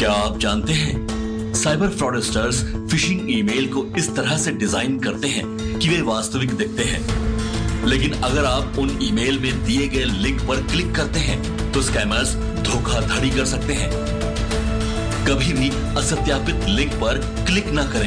क्या आप जानते हैं साइबर फ्रॉडस्टर्स फिशिंग ईमेल को इस तरह से डिजाइन करते हैं कि वे वास्तविक दिखते हैं, लेकिन अगर आप उन ईमेल में दिए गए लिंक पर क्लिक करते हैं तो स्कैमर्स धोखाधड़ी कर सकते हैं। कभी भी असत्यापित लिंक पर क्लिक न करें।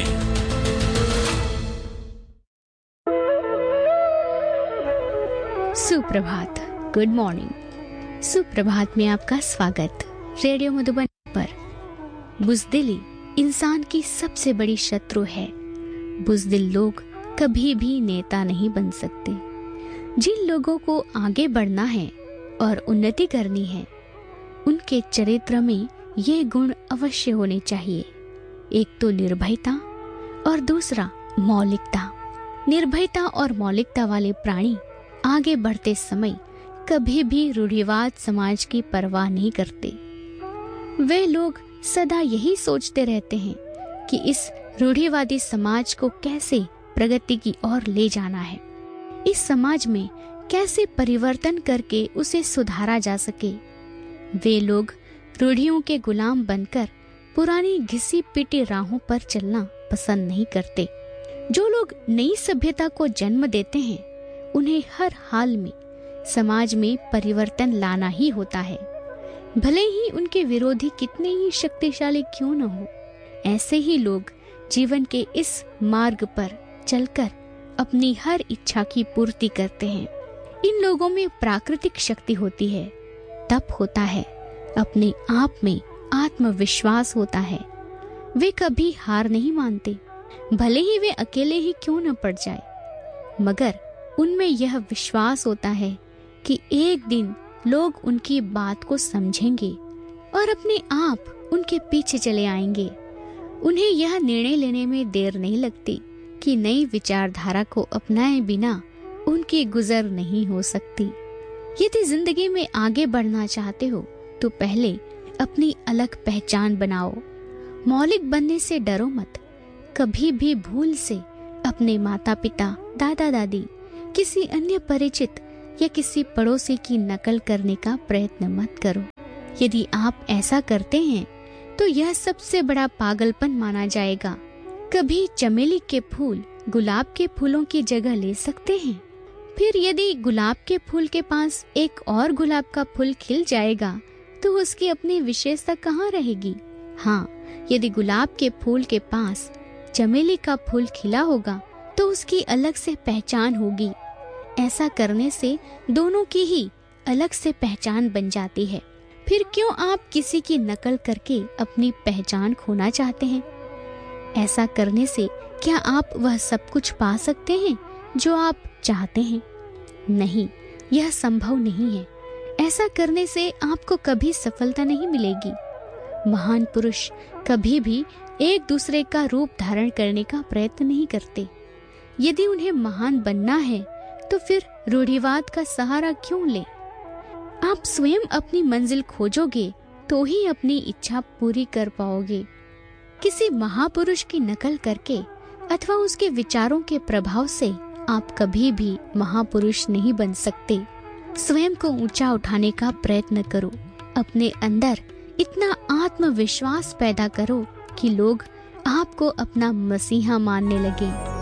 सुप्रभात, गुड मॉर्निंग। सुप्रभात में आपका स्वागत। रेडियो मधुबन पर बुज़दिली इंसान की सबसे बड़ी शत्रु है। बुज़दिल लोग कभी भी नेता नहीं बन सकते। जिन लोगों को आगे बढ़ना है और उन्नति करनी है, उनके चरित्र में ये गुण अवश्य होने चाहिए। एक तो निर्भयता और दूसरा मौलिकता। निर्भयता और मौलिकता वाले प्राणी आगे बढ़ते समय कभी भी रूढ़िवाद समाज की परवाह नहीं करते। वे लोग सदा यही सोचते रहते हैं कि इस रूढ़िवादी समाज को कैसे प्रगति की ओर ले जाना है, इस समाज में कैसे परिवर्तन करके उसे सुधारा जा सके। वे लोग रूढ़ियों के गुलाम बनकर पुरानी घिसी पिटी राहों पर चलना पसंद नहीं करते। जो लोग नई सभ्यता को जन्म देते हैं, उन्हें हर हाल में समाज में परिवर्तन लाना ही होता है, भले ही उनके विरोधी कितने ही शक्तिशाली क्यों न हो। ऐसे ही लोग जीवन के इस मार्ग पर चलकर अपनी हर इच्छा की पूर्ति करते हैं। इन लोगों में प्राकृतिक शक्ति होती है, तप होता है, अपने आप में आत्मविश्वास होता है। वे कभी हार नहीं मानते, भले ही वे अकेले ही क्यों न पड़ जाए, मगर उनमें यह विश्वास होता है कि एक दिन लोग उनकी बात को समझेंगे और अपने आप उनके पीछे चले आएंगे। उन्हें यह निर्णय लेने में देर नहीं लगती कि नई विचारधारा को अपनाए बिना उनकी गुजर नहीं हो सकती। यदि जिंदगी में आगे बढ़ना चाहते हो तो पहले अपनी अलग पहचान बनाओ। मौलिक बनने से डरो मत। कभी भी भूल से अपने माता पिता, दादा दादी, किसी अन्य परिचित या किसी पड़ोसी की नकल करने का प्रयत्न मत करो। यदि आप ऐसा करते हैं तो यह सबसे बड़ा पागलपन माना जाएगा। कभी चमेली के फूल गुलाब के फूलों की जगह ले सकते हैं? फिर यदि गुलाब के फूल के पास एक और गुलाब का फूल खिल जाएगा तो उसकी अपनी विशेषता कहाँ रहेगी? हाँ, यदि गुलाब के फूल के पास चमेली का फूल खिला होगा तो उसकी अलग से पहचान होगी। ऐसा करने से दोनों की ही अलग से पहचान बन जाती है। फिर क्यों आप किसी की नकल करके अपनी पहचान खोना चाहते हैं? ऐसा करने से क्या आप वह सब कुछ पा सकते हैं जो आप चाहते हैं? नहीं, यह संभव नहीं है। ऐसा करने से आपको कभी सफलता नहीं मिलेगी। महान पुरुष कभी भी एक दूसरे का रूप धारण करने का प्रयत्न नहीं करते। यदि उन्हें महान बनना है तो फिर रूढ़िवाद का सहारा क्यों ले? आप स्वयं अपनी मंजिल खोजोगे तो ही अपनी इच्छा पूरी कर पाओगे। किसी महापुरुष की नकल करके अथवा उसके विचारों के प्रभाव से आप कभी भी महापुरुष नहीं बन सकते। स्वयं को ऊंचा उठाने का प्रयत्न करो। अपने अंदर इतना आत्मविश्वास पैदा करो कि लोग आपको अपना मसीहा मानने लगे।